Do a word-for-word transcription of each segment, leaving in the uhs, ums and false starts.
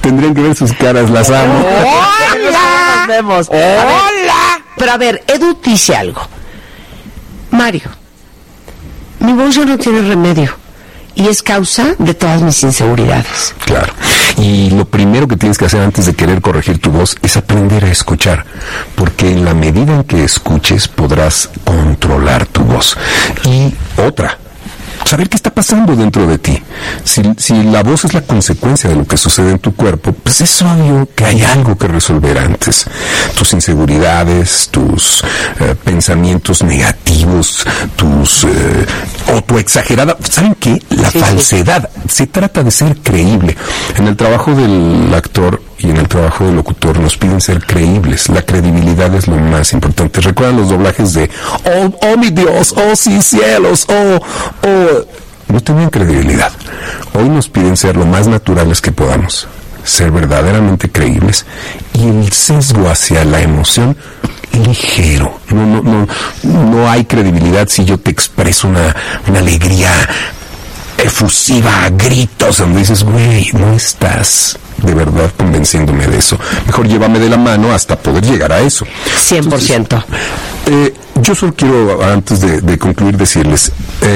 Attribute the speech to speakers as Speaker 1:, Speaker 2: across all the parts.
Speaker 1: Tendrían que ver sus caras, las amo.
Speaker 2: ¡Hola! Nos vemos.
Speaker 3: ¡Hola!
Speaker 2: Pero a ver, Edu dice algo. Mario, mi voz ya no tiene remedio y es causa de todas mis inseguridades.
Speaker 1: Claro. Y lo primero que tienes que hacer antes de querer corregir tu voz es aprender a escuchar, porque en la medida en que escuches podrás controlar tu voz. Y otra, saber qué está pasando dentro de ti. Si, si la voz es la consecuencia de lo que sucede en tu cuerpo, pues es obvio que hay algo que resolver antes. Tus inseguridades, tus eh, pensamientos negativos, tus eh, o tu exagerada, ¿saben qué? La sí, falsedad. Sí. Se trata de ser creíble. En el trabajo del actor y en el trabajo del locutor nos piden ser creíbles. La credibilidad es lo más importante. ¿Recuerdan los doblajes de oh, oh mi Dios, oh sí cielos, oh, oh? No tenían credibilidad. Hoy nos piden ser lo más naturales que podamos, ser verdaderamente creíbles, y el sesgo hacia la emoción ligero. No, no, no, no hay credibilidad si yo te expreso una, una alegría efusiva, a gritos, donde dices, güey, no estás de verdad convenciéndome de eso. Mejor llévame de la mano hasta poder llegar a eso.
Speaker 2: cien por ciento.
Speaker 1: Entonces, eh, yo solo quiero, antes de, de concluir, decirles,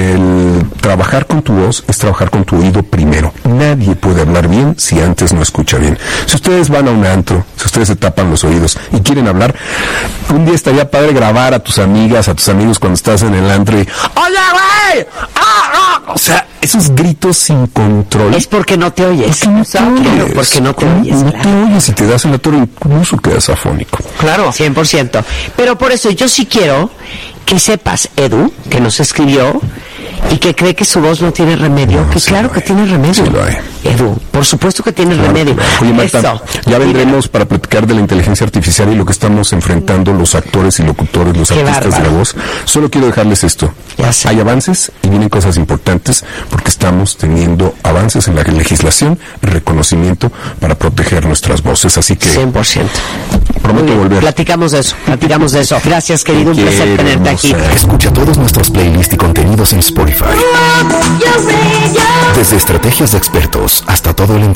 Speaker 1: el trabajar con tu voz es trabajar con tu oído primero. Nadie puede hablar bien si antes no escucha bien. Si ustedes van a un antro, si ustedes se tapan los oídos y quieren hablar, un día estaría padre grabar a tus amigas, a tus amigos cuando estás en el antro y ¡oye, güey! ¡Ah, ah! O sea, esos gritos sin control.
Speaker 2: Es porque no te oyes.
Speaker 1: Porque no te oyes.
Speaker 2: Porque no te oyes.
Speaker 1: No
Speaker 2: claro.
Speaker 1: te oyes y te das en la torre, incluso quedas afónico.
Speaker 2: Claro. cien por ciento. Pero por eso yo sí quiero que sepas, Edu, que nos escribió y que cree que su voz no tiene remedio, no, que sí claro que tiene remedio.
Speaker 1: Sí lo hay.
Speaker 2: Edu, por supuesto que tiene claro, remedio.
Speaker 1: Claro. Oye, Marta, eso, ya vendremos dímelo. Para platicar de la inteligencia artificial y lo que estamos enfrentando los actores y locutores, los Qué artistas bárbaro. De la voz. Solo quiero dejarles esto. Hay avances y vienen cosas importantes porque estamos teniendo avances en la legislación y reconocimiento para proteger nuestras voces. Así que...
Speaker 2: cien por ciento.
Speaker 1: Prometo volver.
Speaker 2: Platicamos de eso, platicamos de eso. Gracias, querido. Un placer tenerte aquí.
Speaker 4: Escucha todos nuestros playlists y contenidos en Spotify. Desde estrategias de expertos hasta todo el entretenimiento.